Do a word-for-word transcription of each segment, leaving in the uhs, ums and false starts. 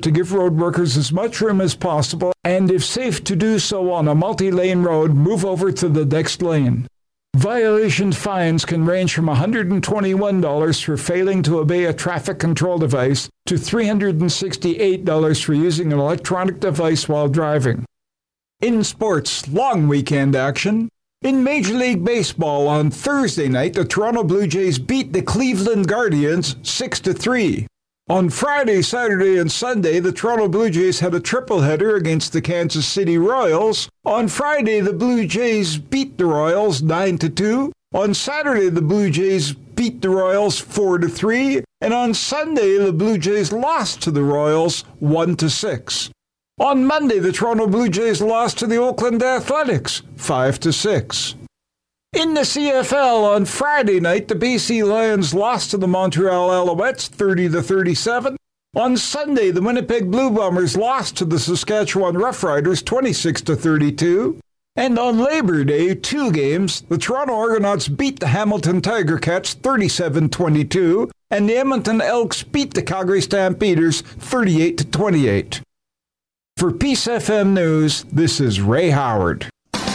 to give road workers as much room as possible, and if safe to do so on a multi-lane road, move over to the next lane. Violation fines can range from one hundred twenty-one dollars for failing to obey a traffic control device to three hundred sixty-eight dollars for using an electronic device while driving. In sports, long weekend action. In Major League Baseball on Thursday night, the Toronto Blue Jays beat the Cleveland Guardians six to three. On Friday, Saturday, and Sunday, the Toronto Blue Jays had a tripleheader against the Kansas City Royals. On Friday, the Blue Jays beat the Royals nine to two. On Saturday, the Blue Jays beat the Royals four to three. And on Sunday, the Blue Jays lost to the Royals one to six. On Monday, the Toronto Blue Jays lost to the Oakland Athletics five to six. In the C F L on Friday night, the B C Lions lost to the Montreal Alouettes thirty to thirty-seven. On Sunday, the Winnipeg Blue Bombers lost to the Saskatchewan Roughriders twenty-six to thirty-two. And on Labor Day, two games, the Toronto Argonauts beat the Hamilton Tiger Cats thirty-seven twenty-two, and the Edmonton Elks beat the Calgary Stampeders thirty-eight to twenty-eight. For Peace F M News, this is Ray Howard.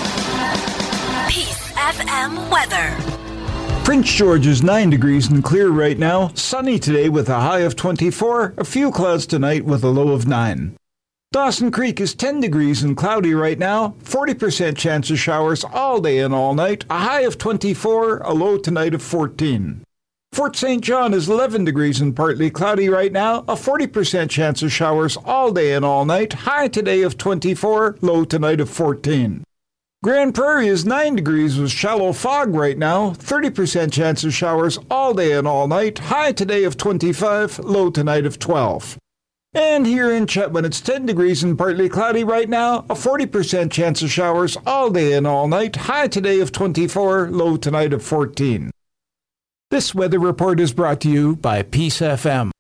Peace F M weather. Prince George is nine degrees and clear right now. Sunny today with a high of twenty-four. A few clouds tonight with a low of nine. Dawson Creek is ten degrees and cloudy right now. forty percent chance of showers all day and all night. A high of twenty-four. A low tonight of fourteen. Fort Saint John is eleven degrees and partly cloudy right now. A forty percent chance of showers all day and all night. High today of twenty-four, low tonight of fourteen. Grand Prairie is nine degrees with shallow fog right now. thirty percent chance of showers all day and all night. High today of twenty-five, low tonight of twelve. And here in Chetwynd, it's ten degrees and partly cloudy right now. A forty percent chance of showers all day and all night. High today of twenty-four, low tonight of fourteen. This weather report is brought to you by Peace F M.